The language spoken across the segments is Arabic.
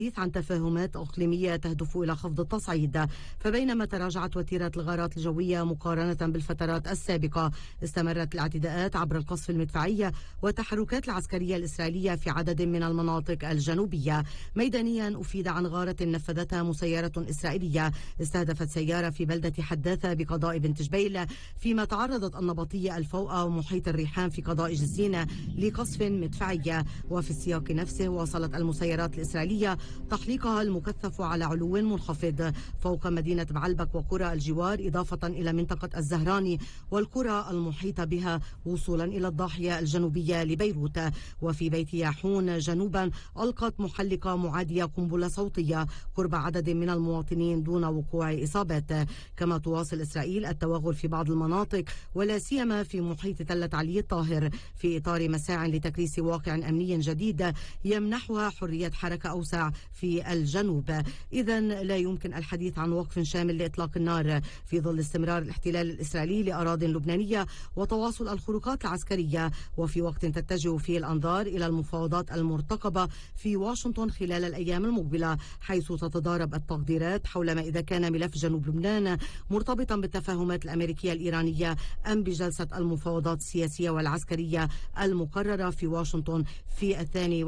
عن تفاهمات إقليمية تهدف إلى خفض التصعيد. فبينما تراجعت وتيرة الغارات الجوية مقارنة بالفترات السابقة، استمرت الاعتداءات عبر القصف المدفعي والتحركات العسكرية الإسرائيلية في عدد من المناطق الجنوبية. ميدانيا أفيد عن غارة نفذتها مسيرة إسرائيلية استهدفت سيارة في بلدة حداثة بقضاء بنت جبيل، فيما تعرضت النبطية الفوقة ومحيط الريحان في قضاء جزين لقصف مدفعي. وفي السياق نفسه واصلت المسيرات الإسرائيلية تحليقها المكثف على علو منخفض فوق مدينة بعلبك وقرى الجوار، إضافة إلى منطقة الزهراني والقرى المحيطة بها وصولا إلى الضاحية الجنوبية لبيروت. وفي بيت ياحون جنوبا ألقت محلقة معادية قنبلة صوتية قرب عدد من المواطنين دون وقوع إصابات. كما تواصل إسرائيل التوغل في بعض المناطق ولا سيما في محيط تلة علي الطاهر في إطار مساع لتكريس واقع أمني جديد يمنحها حرية حركة أوسع في الجنوب. إذا لا يمكن الحديث عن وقف شامل لإطلاق النار في ظل استمرار الاحتلال الإسرائيلي لأراضٍ لبنانية وتواصل الخروقات العسكرية، وفي وقت تتجه فيه الأنظار إلى المفاوضات المرتقبة في واشنطن خلال الأيام المقبلة، حيث تتضارب التقديرات حول ما إذا كان ملف جنوب لبنان مرتبطا بالتفاهمات الأمريكية الإيرانية أم بجلسة المفاوضات السياسية والعسكرية المقررة في واشنطن في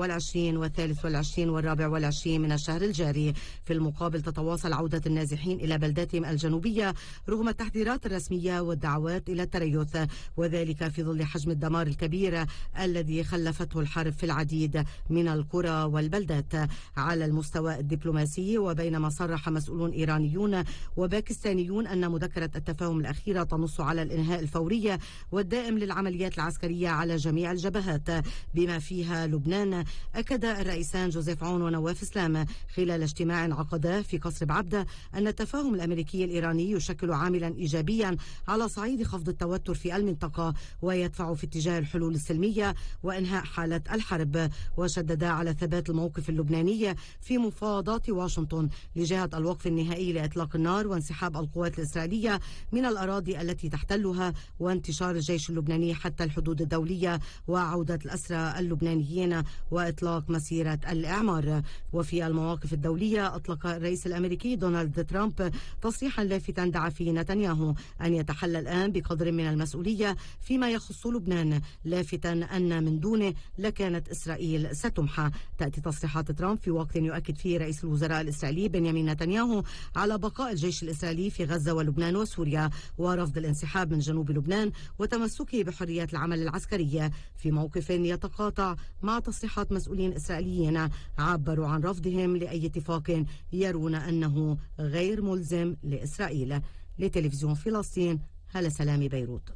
22 و23 و24 من الشهر الجاري. في المقابل تتواصل عودة النازحين إلى بلداتهم الجنوبية رغم التحذيرات الرسمية والدعوات إلى التريث، وذلك في ظل حجم الدمار الكبير الذي خلفته الحرب في العديد من القرى والبلدات. على المستوى الدبلوماسي، وبينما صرح مسؤولون إيرانيون وباكستانيون أن مذكرة التفاهم الأخيرة تنص على الإنهاء الفوري والدائم للعمليات العسكرية على جميع الجبهات بما فيها لبنان، أكد الرئيسان جوزيف عون ونواف إسلام خلال اجتماع عقداه في قصر بعبدة أن التفاهم الأمريكي الإيراني يشكل عاملا إيجابيا على صعيد خفض التوتر في المنطقة ويدفع في اتجاه الحلول السلمية وإنهاء حالة الحرب. وشدد على ثبات الموقف اللبناني في مفاوضات واشنطن لجهة الوقف النهائي لإطلاق النار وانسحاب القوات الإسرائيلية من الأراضي التي تحتلها وانتشار الجيش اللبناني حتى الحدود الدولية وعودة الأسرى اللبنانيين وإطلاق مسيرة الإعمار. وفي المواقف الدولية أطلق الرئيس الأمريكي دونالد ترامب تصريحا لافتا دعا فيه نتنياهو أن يتحلى الآن بقدر من المسؤولية فيما يخص لبنان، لافتا أن من دونه لكانت إسرائيل ستمحى. تأتي تصريحات ترامب في وقت يؤكد فيه رئيس الوزراء الإسرائيلي بنيامين نتنياهو على بقاء الجيش الإسرائيلي في غزة ولبنان وسوريا ورفض الانسحاب من جنوب لبنان وتمسكه بحريات العمل العسكرية، في موقف يتقاطع مع تصريحات مسؤولين إسرائيليين عبروا عن رفضهم لأي اتفاق يرون أنه غير ملزم لإسرائيل. لتلفزيون فلسطين، هالة سلامي، بيروت.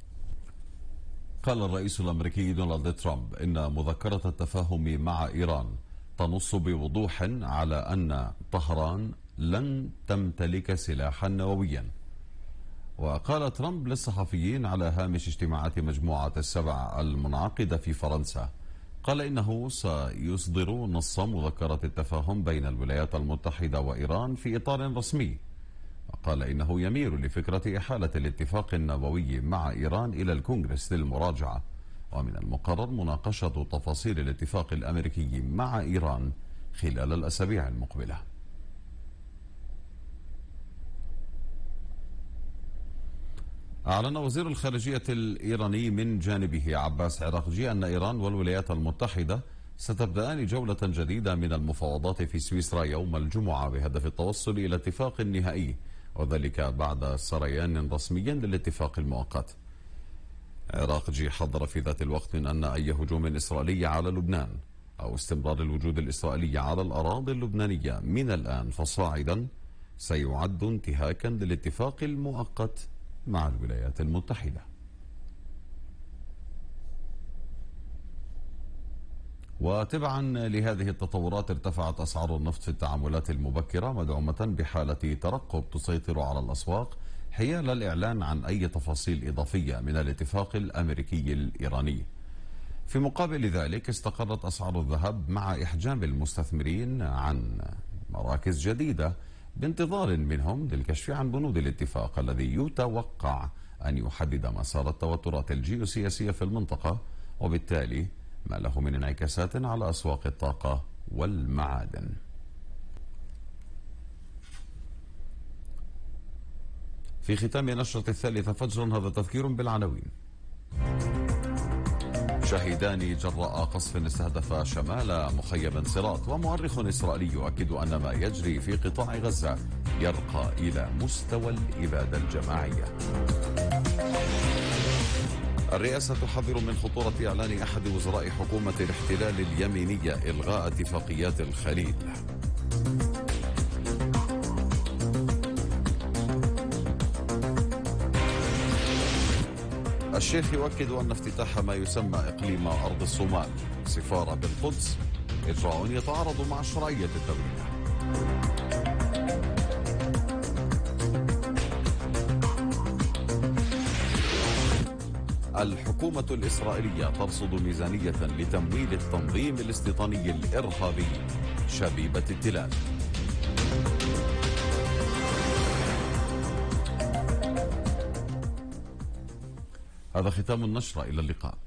قال الرئيس الأمريكي دونالد ترامب إن مذكرة التفاهم مع إيران تنص بوضوح على أن طهران لن تمتلك سلاحا نوويا. وقال ترامب للصحفيين على هامش اجتماعات مجموعة السبع المنعقدة في فرنسا، قال إنه سيصدر نص مذكرة التفاهم بين الولايات المتحدة وإيران في إطار رسمي. وقال إنه يميل لفكرة إحالة الاتفاق النووي مع إيران إلى الكونغرس للمراجعة، ومن المقرر مناقشة تفاصيل الاتفاق الأمريكي مع إيران خلال الأسابيع المقبلة. أعلن وزير الخارجية الإيراني من جانبه عباس عراقجي أن إيران والولايات المتحدة ستبدأان جولة جديدة من المفاوضات في سويسرا يوم الجمعة بهدف التوصل إلى اتفاق نهائي، وذلك بعد سريان رسمي للاتفاق المؤقت. عراقجي حذر في ذات الوقت من أن أي هجوم إسرائيلي على لبنان أو استمرار الوجود الإسرائيلي على الأراضي اللبنانية من الآن فصاعدا سيعد انتهاكا للاتفاق المؤقت مع الولايات المتحدة. وتبعا لهذه التطورات ارتفعت أسعار النفط في التعاملات المبكرة مدعومة بحالة ترقب تسيطر على الأسواق حيال الإعلان عن أي تفاصيل إضافية من الاتفاق الأمريكي الإيراني. في مقابل ذلك استقرت أسعار الذهب مع إحجام المستثمرين عن مراكز جديدة بانتظار منهم للكشف عن بنود الاتفاق الذي يتوقع أن يحدد مسار التوترات الجيوسياسية في المنطقة، وبالتالي ما له من انعكاسات على أسواق الطاقة والمعادن. في ختام نشرة 3 فجرا هذا تذكير بالعناوين. شهيدان جراء قصف استهدف شمال مخيم صراط، ومؤرخ إسرائيلي يؤكد أن ما يجري في قطاع غزة يرقى إلى مستوى الإبادة الجماعية. الرئاسة تحذر من خطورة إعلان أحد وزراء حكومة الاحتلال اليمينية إلغاء اتفاقيات الخليل. الشيخ يؤكد أن افتتاح ما يسمى إقليم أرض الصومال سفارة بالقدس إجراء يتعارض مع الشرعية الدولية. الحكومة الإسرائيلية ترصد ميزانية لتمويل التنظيم الاستيطاني الإرهابي شبيبة التلال. هذا ختام النشرة، إلى اللقاء.